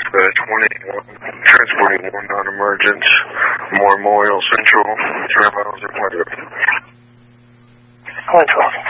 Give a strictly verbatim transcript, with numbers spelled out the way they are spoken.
uh, twenty-one, transporting one non-emergent, Memorial Central, three miles of weather. Central.